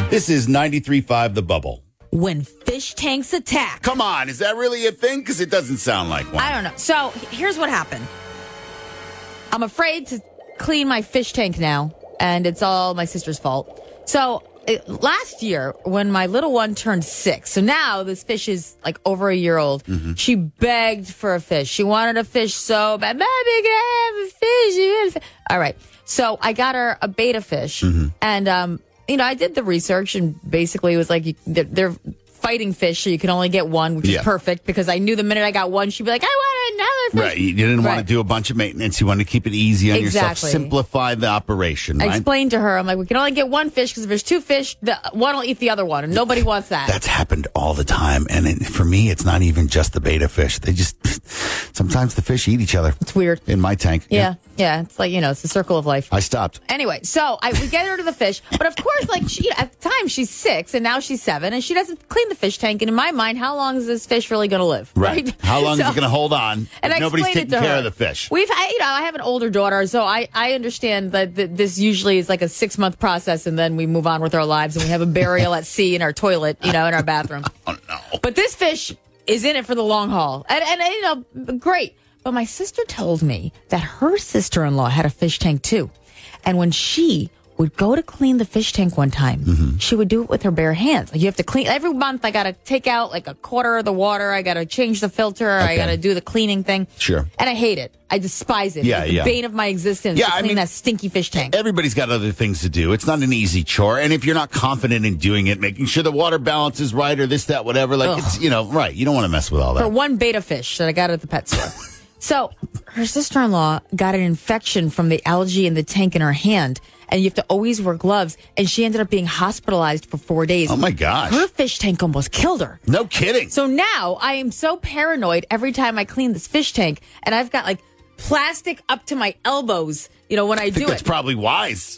This is 93.5 The Bubble. When fish tanks attack. Come on, is that really a thing? Because it doesn't sound like one. I don't know. So here's what happened. I'm afraid to clean my fish tank now, and it's all my sister's fault. So last year, when my little one turned 6, so now this fish is like over a year old, she begged for a fish. She wanted a fish so bad. Baby, can I have a fish? You have a fish? All right. So I got her a betta fish, and I did the research, and basically it was like they're fighting fish, so you can only get one, which is perfect, because I knew the minute I got one, she'd be like, I want another fish. Right. You didn't want to do a bunch of maintenance. You wanted to keep it easy on yourself. Exactly. Simplify the operation, right? I explained to her, I'm like, we can only get one fish, because if there's 2 fish, one will eat the other one, and nobody wants that. That's happened all the time. And for me, it's not even just the betta fish. They just, sometimes the fish eat each other. It's weird. In my tank. Yeah. It's like, it's the circle of life. I stopped. Anyway, so we get her to the fish, but of course, like, at the time she's 6 and now she's 7, and she doesn't clean the fish tank. And in my mind, how long is this fish really going to live? Right. How long is it going to hold on? And if nobody's taking care her. of the fish. I have an older daughter, so I understand that this usually is like a 6-month process, and then we move on with our lives, and we have a burial at sea in our toilet, in our bathroom. Oh no! But this fish is in it for the long haul, and great. But my sister told me that her sister-in-law had a fish tank too. And when she would go to clean the fish tank one time, she would do it with her bare hands. Like, you have to clean every month. I got to take out like a quarter of the water. I got to change the filter. Okay. I got to do the cleaning thing. Sure. And I hate it. I despise it. It's the bane of my existence to clean that stinky fish tank. Everybody's got other things to do. It's not an easy chore. And if you're not confident in doing it, making sure the water balance is right or this, that, whatever, it's, right. You don't want to mess with all that. For one betta fish that I got at the pet store. So her sister-in-law got an infection from the algae in the tank in her hand, and you have to always wear gloves, and she ended up being hospitalized for 4 days. Oh, my gosh. Her fish tank almost killed her. No kidding. So now I am so paranoid every time I clean this fish tank, and I've got like plastic up to my elbows, when I do it. That's probably wise.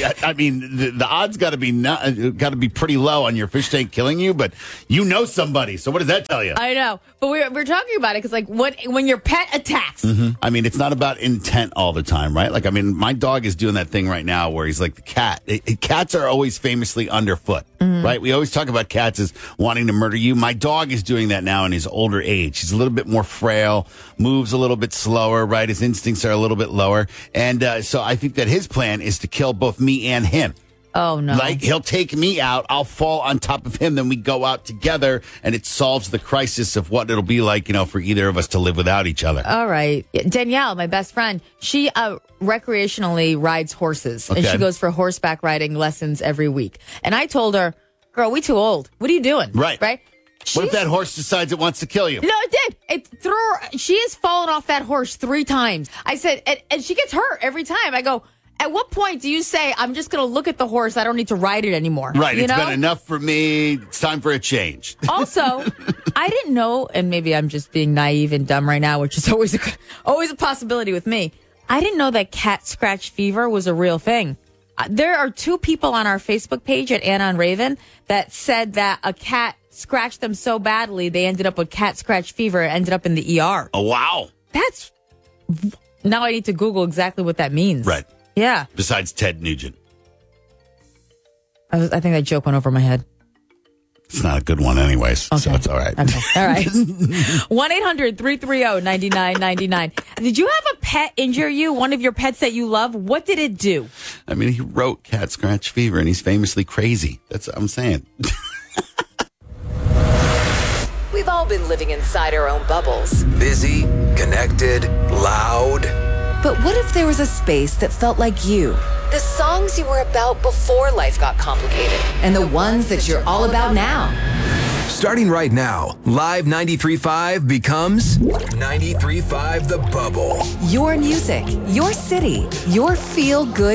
The odds got to be pretty low on your fish tank killing you, but somebody. So what does that tell you? I know, but we're talking about it because when your pet attacks. It's not about intent all the time, right? My dog is doing that thing right now where he's like the cat. Cats are always famously underfoot, right? We always talk about cats as wanting to murder you. My dog is doing that now in his older age. He's a little bit more frail, moves a little bit slower, right? His instincts are a little bit lower, and so I think that his plan is to kill both me and him. Oh, no. Like, he'll take me out, I'll fall on top of him, then we go out together, and it solves the crisis of what it'll be like, for either of us to live without each other. All right. Danielle, my best friend, she recreationally rides horses, and she goes for horseback riding lessons every week. And I told her, girl, we too old. What are you doing? Right. Right? What if that horse decides it wants to kill you? No, it did. It threw her. She has fallen off that horse 3 times. I said, and she gets hurt every time. I go, at what point do you say, I'm just going to look at the horse, I don't need to ride it anymore? Right. It's been enough for me. It's time for a change. Also, I didn't know, and maybe I'm just being naive and dumb right now, which is always a possibility with me. I didn't know that cat scratch fever was a real thing. There are 2 people on our Facebook page at Anna and Raven that said that a cat scratched them so badly they ended up with cat scratch fever and ended up in the ER. Oh, wow. Now I need to Google exactly what that means. Right. Yeah. Besides Ted Nugent. I think that joke went over my head. It's not a good one anyways, so it's all right. Okay. All right. 1-800-330-9999. Did you have a pet injure you? One of your pets that you love? What did it do? He wrote cat scratch fever, and he's famously crazy. That's what I'm saying. We've all been living inside our own bubbles. Busy, connected, loud. But what if there was a space that felt like you? The songs you were about before life got complicated. And the ones that you're all about now. Starting right now, Live 93.5 becomes 93.5 The Bubble. Your music, your city, your feel-good